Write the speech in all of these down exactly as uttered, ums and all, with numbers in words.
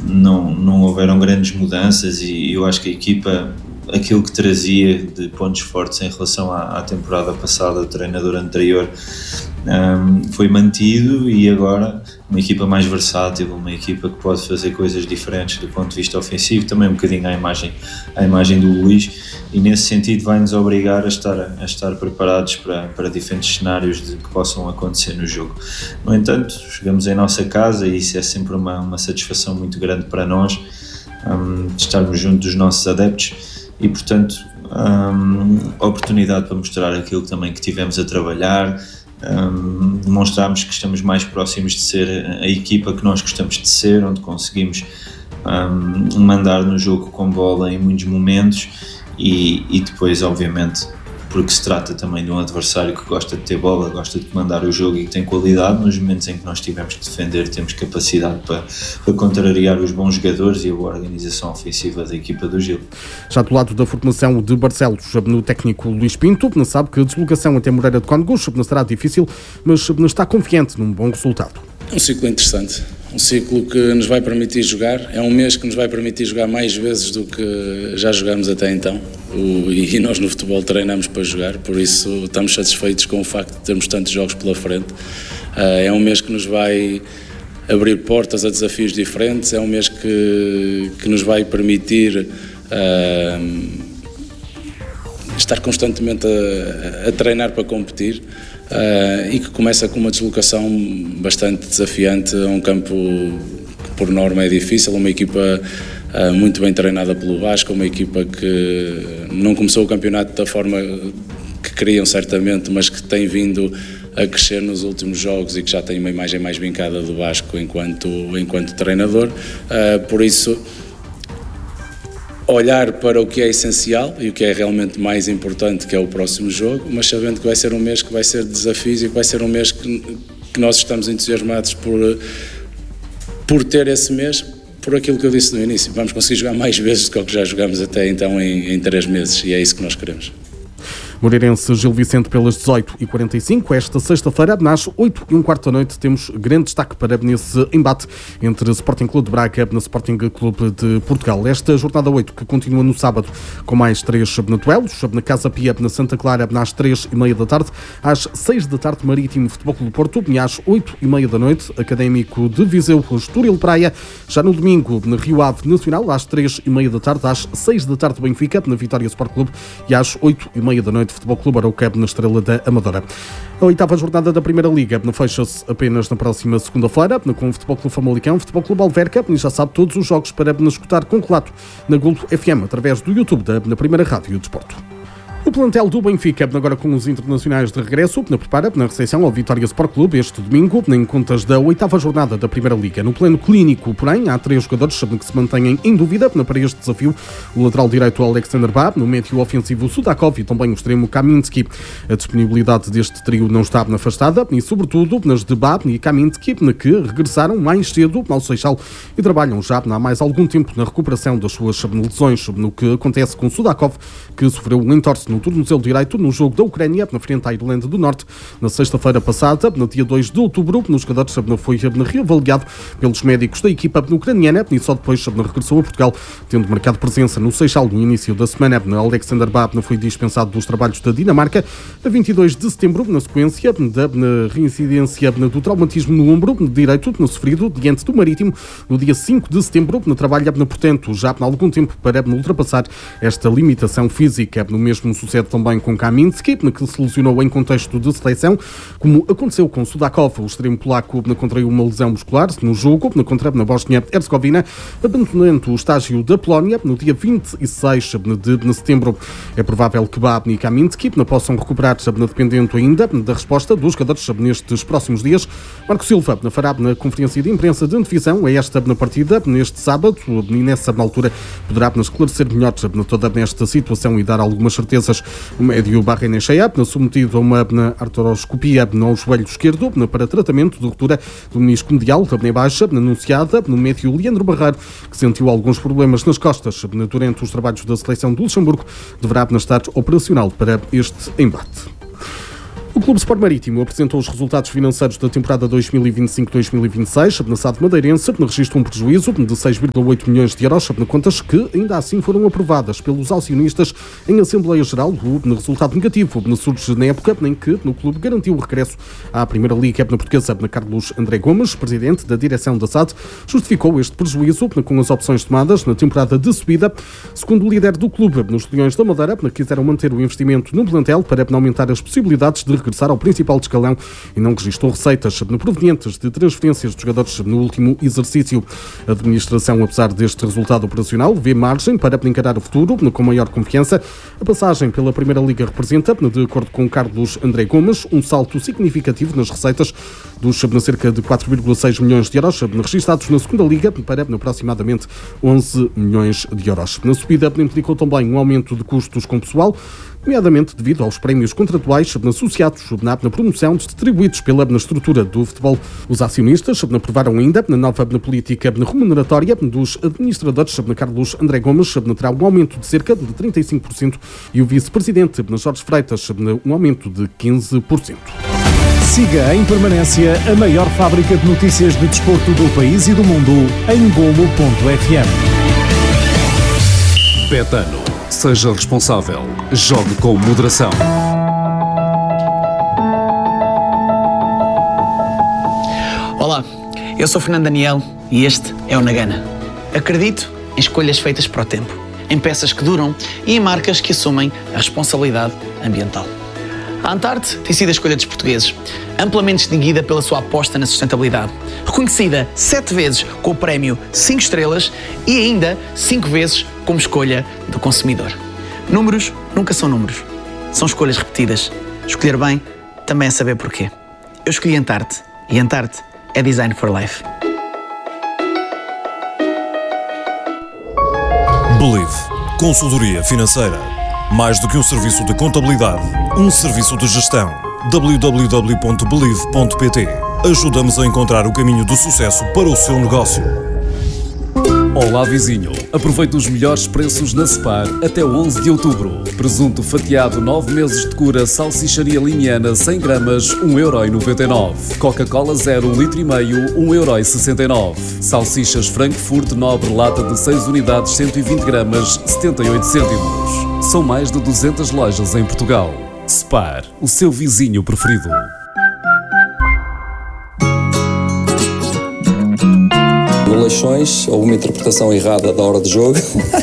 não, não houveram grandes mudanças e eu acho que a equipa, aquilo que trazia de pontos fortes em relação à, à temporada passada, o treinador anterior, um, foi mantido, e agora uma equipa mais versátil, uma equipa que pode fazer coisas diferentes do ponto de vista ofensivo, também um bocadinho à imagem, à imagem do Luís, e nesse sentido vai-nos obrigar a estar, a estar preparados para, para diferentes cenários de, que possam acontecer no jogo. No entanto, jogamos em nossa casa e isso é sempre uma, uma satisfação muito grande para nós, um, estarmos junto dos nossos adeptos, e portanto um, a oportunidade para mostrar aquilo também que tivemos a trabalhar, um, demonstrarmos que estamos mais próximos de ser a equipa que nós gostamos de ser, onde conseguimos um, mandar no jogo com bola em muitos momentos, e, e depois obviamente porque se trata também de um adversário que gosta de ter bola, gosta de comandar o jogo e que tem qualidade. Nos momentos em que nós tivemos que defender, temos capacidade para, para contrariar os bons jogadores e a boa organização ofensiva da equipa do Gil. Já do lado da formação de Barcelos, no técnico Luís Pinto, sabe que a deslocação até Moreira de Cónegos será difícil, mas está confiante num bom resultado. É um ciclo interessante, um ciclo que nos vai permitir jogar, é um mês que nos vai permitir jogar mais vezes do que já jogámos até então, o, e nós no futebol treinamos para jogar, por isso estamos satisfeitos com o facto de termos tantos jogos pela frente. Uh, é um mês que nos vai abrir portas a desafios diferentes, é um mês que, que nos vai permitir uh, estar constantemente a, a treinar para competir. Uh, e que começa com uma deslocação bastante desafiante a um campo que por norma é difícil, uma equipa uh, muito bem treinada pelo Vasco, uma equipa que não começou o campeonato da forma que queriam certamente, mas que tem vindo a crescer nos últimos jogos e que já tem uma imagem mais vincada do Vasco enquanto, enquanto treinador, uh, por isso olhar para o que é essencial e o que é realmente mais importante, que é o próximo jogo, mas sabendo que vai ser um mês que vai ser de desafios e que vai ser um mês que, que nós estamos entusiasmados por, por ter esse mês, por aquilo que eu disse no início. Vamos conseguir jogar mais vezes do que o que já jogamos até então em, em três meses, e é isso que nós queremos. Moreirense Gil Vicente pelas dezoito e quarenta e cinco, esta sexta-feira, às oito e um quarto da noite, temos grande destaque para nesse embate entre Sporting Clube de Braga e Sporting Clube de Portugal. Esta jornada oito, que continua no sábado, com mais três duelos, na Casa Pia, na Santa Clara, às três e meia da tarde, às seis da tarde, Marítimo Futebol Clube Porto, e às oito e meia da noite, Académico de Viseu, Estoril Praia. Já no domingo, na Rio Ave Nacional, às três e meia da tarde, às seis da tarde, Benfica, na Vitória Sport Clube, e às oito e meia da noite, Futebol Clube Araucab, na Estrela da Amadora. A oitava jornada da Primeira Liga fecha-se apenas na próxima segunda-feira, com o Futebol Clube Famalicão, Futebol Clube Alverca, e já sabe todos os jogos para escutar com relato na Golo F M, através do YouTube da na Primeira Rádio de Desporto. O plantel do Benfica, agora com os internacionais de regresso, na prepara na recepção ao Vitória Sport Clube este domingo, em contas da oitava jornada da Primeira Liga. No plano clínico, porém, há três jogadores que se mantêm em dúvida para este desafio: o lateral direito Alexander Bá, no médio ofensivo Sudakov e também o extremo Kaminski. A disponibilidade deste trio não está afastada, e sobretudo nas de Bá e Kaminski, que regressaram mais cedo ao Seixal e trabalham já há mais algum tempo na recuperação das suas lesões, no que acontece com Sudakov, que sofreu um entorse no tornozelo direito no jogo da Ucrânia, na frente à Irlanda do Norte, na sexta-feira passada, no dia dois de outubro. Nos jogadores foi reavaliado pelos médicos da equipa ucraniana e só depois regressou a Portugal, tendo marcado presença no Seixal no início da semana. Alexander Bá foi dispensado dos trabalhos da Dinamarca a vinte e dois de setembro, na sequência da reincidência do traumatismo no ombro direito no sofrido diante do Marítimo no dia cinco de setembro. Trabalha, portanto, já há algum tempo para ultrapassar esta limitação física. No mesmo sucede também com Kaminski, que se lesionou em contexto de seleção, como aconteceu com Sudakov. O extremo polaco contraiu uma lesão muscular no jogo contra a Bósnia-Herzegovina, abandonando o estágio da Polónia no dia vinte e seis de setembro. É provável que Bá e Kaminski possam recuperar, dependendo ainda da resposta dos jogadores nestes próximos dias. Marco Silva fará na conferência de imprensa de antevisão a esta partida neste sábado, e nessa altura poderá esclarecer melhor toda esta situação e dar algumas certezas. O médio Bahrein Shayab, submetido a uma artroscopia no joelho esquerdo para tratamento de ruptura do menisco medial, também baixa, anunciada no médio Leandro Barreiro, que sentiu alguns problemas nas costas durante os trabalhos da seleção do Luxemburgo, deverá estar operacional para este embate. O Clube Sport Marítimo apresentou os resultados financeiros da temporada dois mil e vinte e cinco dois mil e vinte e seis. Na S A D Madeirense registrou um prejuízo de seis vírgula oito milhões de euros, na contas que ainda assim foram aprovadas pelos acionistas em Assembleia Geral. O resultado negativo surge na época em que no clube garantiu o regresso à Primeira Liga Portuguesa. Carlos André Gomes, presidente da direção da S A D, justificou este prejuízo com as opções tomadas na temporada de subida. Segundo o líder do clube, nos Leões da Madeira quiseram manter o investimento no plantel para aumentar as possibilidades de regressar ao principal escalão e não registrou receitas provenientes de transferências de jogadores no último exercício. A administração, apesar deste resultado operacional, vê margem para encarar o futuro com maior confiança. A passagem pela Primeira Liga representa, de acordo com Carlos André Gomes, um salto significativo nas receitas dos cerca de quatro vírgula seis milhões de euros registrados na Segunda Liga para aproximadamente onze milhões de euros. Na subida implicou também um aumento de custos com pessoal, nomeadamente devido aos prémios contratuais associados na promoção distribuídos pela estrutura do futebol. Os acionistas aprovaram ainda na nova política remuneratória dos administradores. Carlos André Gomes terá um aumento de cerca de trinta e cinco por cento e o vice-presidente Jorge Freitas um aumento de quinze por cento. Siga em permanência a maior fábrica de notícias de desporto do país e do mundo em golo ponto f m. Betano. Seja responsável. Jogue com moderação. Olá, eu sou Fernando Daniel e este é o Nagana. Acredito em escolhas feitas para o tempo, em peças que duram e em marcas que assumem a responsabilidade ambiental. A Antarte tem sido a escolha dos portugueses, amplamente distinguida pela sua aposta na sustentabilidade, reconhecida sete vezes com o prémio cinco estrelas e ainda cinco vezes como escolha do consumidor. Números nunca são números, são escolhas repetidas. Escolher bem também é saber porquê. Eu escolhi Antarte e Antarte é Design for Life. Believe. Consultoria financeira. Mais do que um serviço de contabilidade, um serviço de gestão. w w w ponto believe ponto p t. Ajuda-nos a encontrar o caminho do sucesso para o seu negócio. Olá vizinho, aproveite os melhores preços na Spar até onze de outubro. Presunto fatiado nove meses de cura, salsicharia limiana cem gramas, um euro e noventa e nove. Coca-Cola zero, um litro e meio, um euro e sessenta e nove. Salsichas Frankfurt Nobre, lata de seis unidades, cento e vinte gramas, setenta e oito cêntimos. São mais de duzentas lojas em Portugal. Spar, o seu vizinho preferido. No Leixões, houve uma interpretação errada da hora de jogo.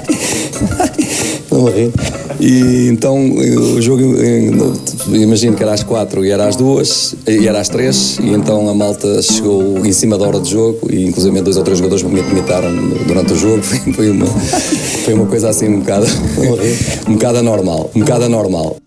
Não ri. E então o jogo, imagino que era às quatro e era às duas, e era às três, e então a malta chegou em cima da hora de jogo, e inclusive dois ou três jogadores me imitaram durante o jogo. Foi uma, foi uma coisa assim um bocado, um bocado anormal, um bocado anormal.